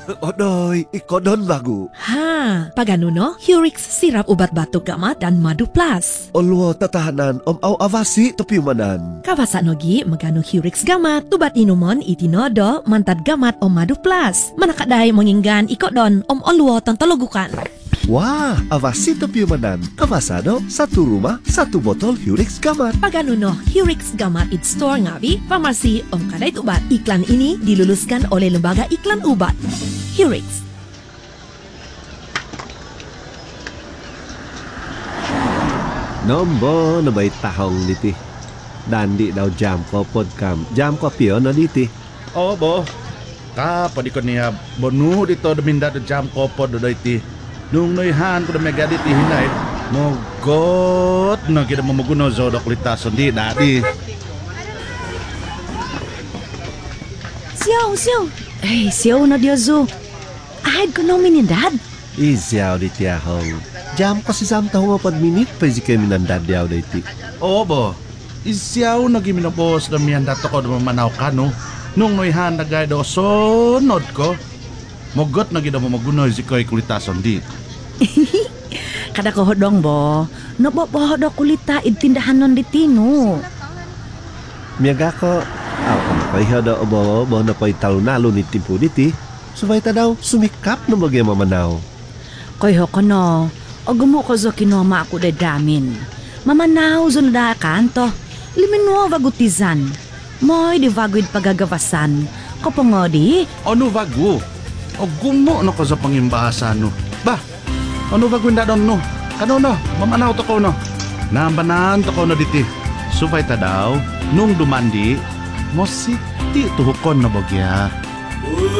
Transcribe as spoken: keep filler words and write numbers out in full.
Odoy, ikodon bagu. Ha, paganuno, Hurix sirap ubat batuk gamat dan madu plus. Olwo tatahanan om au avasi topiumanan. Kawasa nogi magano Hurix gamat, tubat inumon itinodo mantad gamat om madu plus. Manakaday menginggan ikodon om olwo tontologukan. Wah, avasi topiumanan. Kawasado, satu rumah, satu botol Hurix Gamat. Paganuno, Hurix gamat it store ngawi, farmasi om kadait ubat. Iklan ini diluluskan oleh Lembaga Iklan Ubat. Hurix. Nombo na bay tahong diti. Dandi daw jam ko podcast. Jam ko pio na diti. Oh, bo. Ka, padi ko niya, bonu dito daminda do jam ko po do iti. Nung noihan ko na may gadit ihinay, mogot na kita mamaguno zo do kulitason di dati. Siyaw, siyaw. Eh, siyaw na dia zo. Ahad ko nang minindad. Izyaw di tiyahong. Jam ko si Sam tahong apad minit pa si kami nandadyaw na iti. Oo, bo. Isyaw na giminapos na miyan dato ko na mamanaw ka, no? Nung noihan na gaya do sonod ko, mogot na kita mamaguno si ko'y kulitason di. Kada ko hodong bo. Nabobo hodong kulita itindahan non ditino. Miyaga ko, aw ang kaya daw obo, bo na pa'y talunalo ni timpo diti. Subay ta daw, sumikap na bagay mamanaw. Koy ho ko no. O gumo ko zo kinoma ako damin. Mamanaw zo na kanto. Liminwa vagutizan. Moy di vaguid pagagawasan. Kopongodi. Ano bago? O gumo na ko sa pangimbahasan, no? Bah, ano bago na doon, no? Kano no? Mamanaw to ko, no? Nambanan to ko na diti. Subay ta daw, nung dumandi, mo siti tuhukon na bagya.